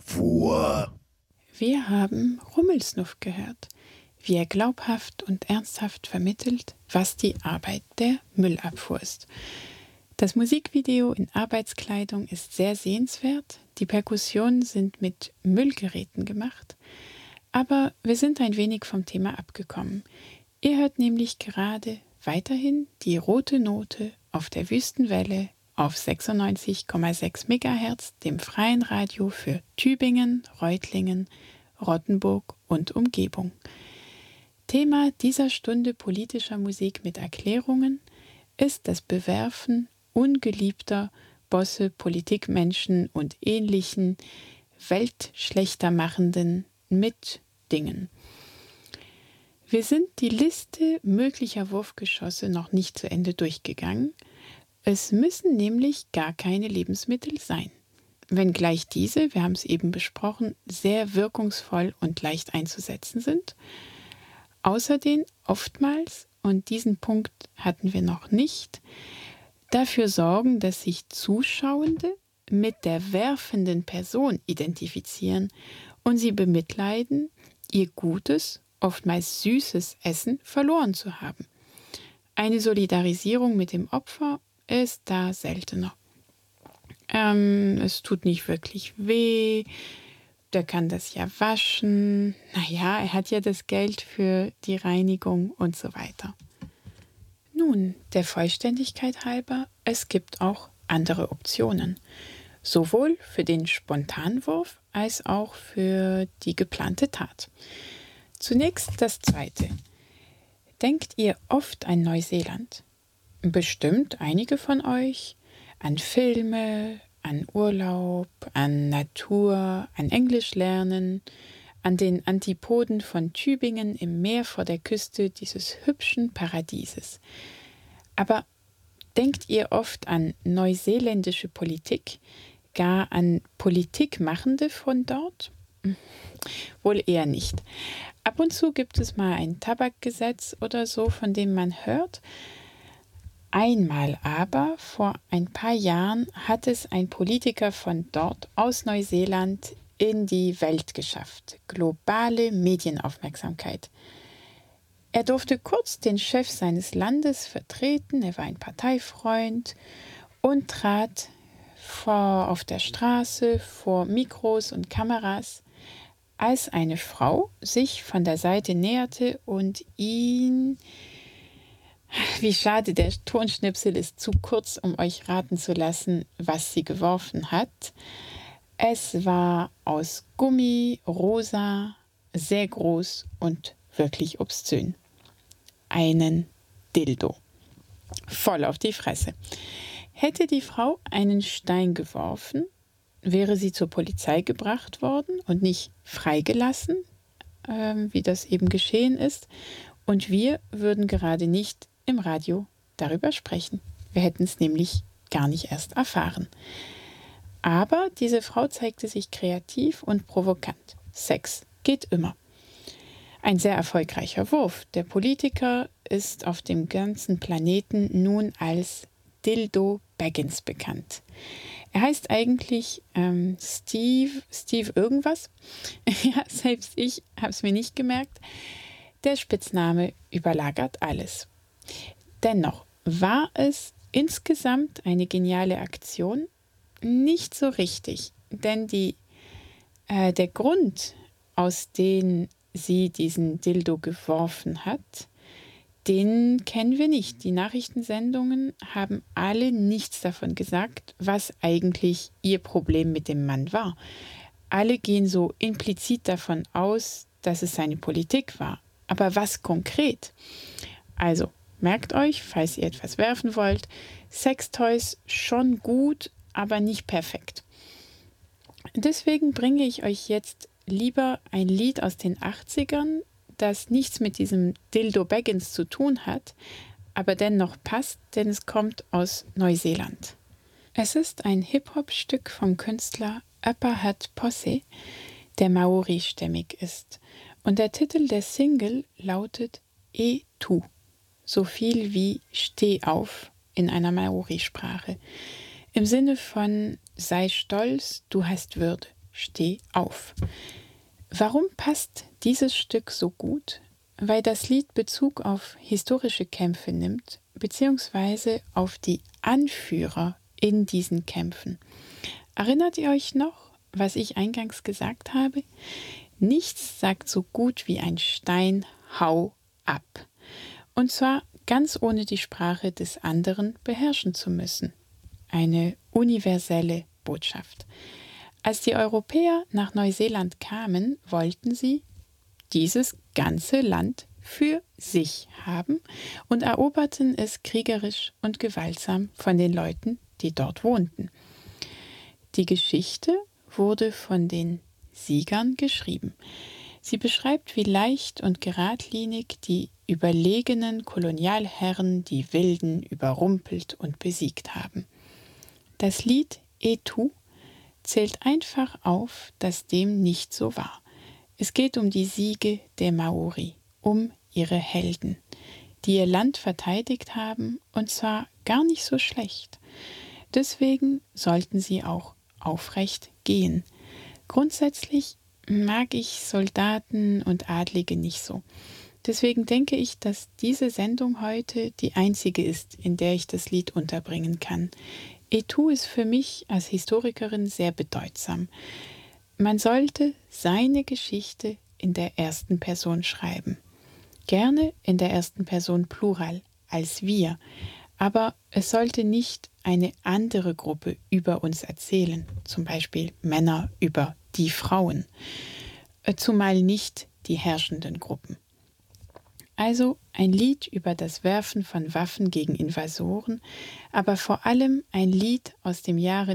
vor. Wir haben Rummelsnuff gehört, wie er glaubhaft und ernsthaft vermittelt, was die Arbeit der Müllabfuhr ist. Das Musikvideo in Arbeitskleidung ist sehr sehenswert, die Perkussionen sind mit Müllgeräten gemacht, aber wir sind ein wenig vom Thema abgekommen. Ihr hört nämlich gerade weiterhin die rote Note auf der Wüstenwelle auf 96,6 MHz, dem freien Radio für Tübingen, Reutlingen, Rottenburg und Umgebung. Thema dieser Stunde politischer Musik mit Erklärungen ist das Bewerfen ungeliebter Bosse, Politikmenschen und ähnlichen weltschlechtermachenden Mitdingen. Wir sind die Liste möglicher Wurfgeschosse noch nicht zu Ende durchgegangen. Es müssen nämlich gar keine Lebensmittel sein. Wenngleich diese, wir haben es eben besprochen, sehr wirkungsvoll und leicht einzusetzen sind. Außerdem oftmals, und diesen Punkt hatten wir noch nicht, dafür sorgen, dass sich Zuschauende mit der werfenden Person identifizieren und sie bemitleiden, ihr gutes, oftmals süßes Essen verloren zu haben. Eine Solidarisierung mit dem Opfer ist da seltener. Es tut nicht wirklich weh, der kann das ja waschen, naja, er hat ja das Geld für die Reinigung und so weiter. Nun, der Vollständigkeit halber, es gibt auch andere Optionen. Sowohl für den Spontanwurf als auch für die geplante Tat. Zunächst das Zweite. Denkt ihr oft an Neuseeland? Bestimmt einige von euch an Filme, an Urlaub, an Natur, an Englisch lernen, an den Antipoden von Tübingen im Meer vor der Küste dieses hübschen Paradieses. Aber denkt ihr oft an neuseeländische Politik, gar an Politikmachende von dort? Wohl eher nicht. Ab und zu gibt es mal ein Tabakgesetz oder so, von dem man hört. Einmal aber, vor ein paar Jahren, hat es ein Politiker von dort aus Neuseeland in die Welt geschafft. Globale Medienaufmerksamkeit. Er durfte kurz den Chef seines Landes vertreten, er war ein Parteifreund und trat auf der Straße vor Mikros und Kameras, als eine Frau sich von der Seite näherte und ihn... Wie schade, der Tonschnipsel ist zu kurz, um euch raten zu lassen, was sie geworfen hat. Es war aus Gummi, rosa, sehr groß und wirklich obszön. Einen Dildo. Voll auf die Fresse. Hätte die Frau einen Stein geworfen, wäre sie zur Polizei gebracht worden und nicht freigelassen, wie das eben geschehen ist. Und wir würden gerade nicht im Radio darüber sprechen. Wir hätten es nämlich gar nicht erst erfahren. Aber diese Frau zeigte sich kreativ und provokant. Sex geht immer. Ein sehr erfolgreicher Wurf. Der Politiker ist auf dem ganzen Planeten nun als Dildo Baggins bekannt. Er heißt eigentlich Steve irgendwas. Ja, selbst ich habe es mir nicht gemerkt. Der Spitzname überlagert alles. Dennoch war es insgesamt eine geniale Aktion, nicht so richtig, denn der Grund, aus dem sie diesen Dildo geworfen hat, den kennen wir nicht. Die Nachrichtensendungen haben alle nichts davon gesagt, was eigentlich ihr Problem mit dem Mann war. Alle gehen so implizit davon aus, dass es seine Politik war. Aber was konkret? Also, merkt euch, falls ihr etwas werfen wollt, Sextoys schon gut, aber nicht perfekt. Deswegen bringe ich euch jetzt lieber ein Lied aus den 80ern, das nichts mit diesem Dildo Baggins zu tun hat, aber dennoch passt, denn es kommt aus Neuseeland. Es ist ein Hip-Hop-Stück vom Künstler Upper Hat Posse, der Maori-stämmig ist. Und der Titel der Single lautet E Tu. So viel wie Steh auf in einer Maori-Sprache. Im Sinne von sei stolz, du hast Würde. Steh auf. Warum passt dieses Stück so gut? Weil das Lied Bezug auf historische Kämpfe nimmt, beziehungsweise auf die Anführer in diesen Kämpfen. Erinnert ihr euch noch, was ich eingangs gesagt habe? Nichts sagt so gut wie ein Stein, hau ab. Und zwar ganz ohne die Sprache des anderen beherrschen zu müssen. Eine universelle Botschaft. Als die Europäer nach Neuseeland kamen, wollten sie dieses ganze Land für sich haben und eroberten es kriegerisch und gewaltsam von den Leuten, die dort wohnten. Die Geschichte wurde von den Siegern geschrieben. Sie beschreibt, wie leicht und geradlinig die überlegenen Kolonialherren die Wilden überrumpelt und besiegt haben. Das Lied Etu zählt einfach auf, dass dem nicht so war. Es geht um die Siege der Maori, um ihre Helden, die ihr Land verteidigt haben, und zwar gar nicht so schlecht. Deswegen sollten sie auch aufrecht gehen. Grundsätzlich mag ich Soldaten und Adlige nicht so. Deswegen denke ich, dass diese Sendung heute die einzige ist, in der ich das Lied unterbringen kann. Etu ist für mich als Historikerin sehr bedeutsam. Man sollte seine Geschichte in der ersten Person schreiben. Gerne in der ersten Person Plural, als wir. Aber es sollte nicht eine andere Gruppe über uns erzählen, zum Beispiel Männer über die Frauen, zumal nicht die herrschenden Gruppen. Also ein Lied über das Werfen von Waffen gegen Invasoren, aber vor allem ein Lied aus dem Jahre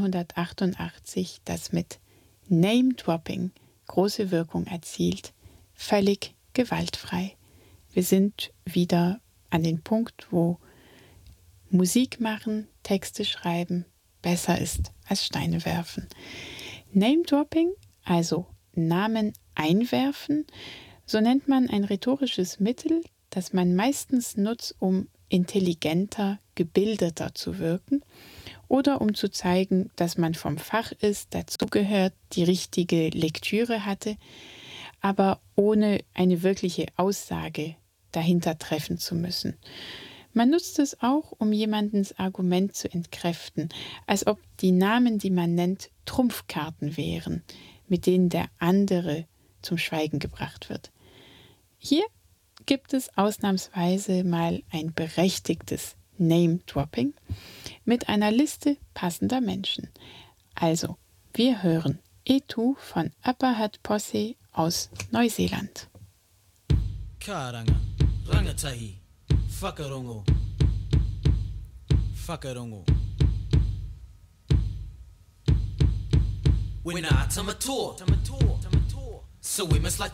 1988, das mit Name-Dropping große Wirkung erzielt, völlig gewaltfrei. Wir sind wieder an den Punkt, wo Musik machen, Texte schreiben besser ist als Steine werfen. Name-Dropping, also Namen einwerfen, so nennt man ein rhetorisches Mittel, das man meistens nutzt, um intelligenter, gebildeter zu wirken oder um zu zeigen, dass man vom Fach ist, dazugehört, die richtige Lektüre hatte, aber ohne eine wirkliche Aussage dahinter treffen zu müssen. Man nutzt es auch, um jemandens Argument zu entkräften, als ob die Namen, die man nennt, Trumpfkarten wären, mit denen der andere zum Schweigen gebracht wird. Hier gibt es ausnahmsweise mal ein berechtigtes Name-Dropping mit einer Liste passender Menschen. Also, wir hören Etu von Upper Hutt Posse aus Neuseeland. Karanga, Rangatahi, Whakarongo, Whakarongo. We're not Tamatoa, so we must like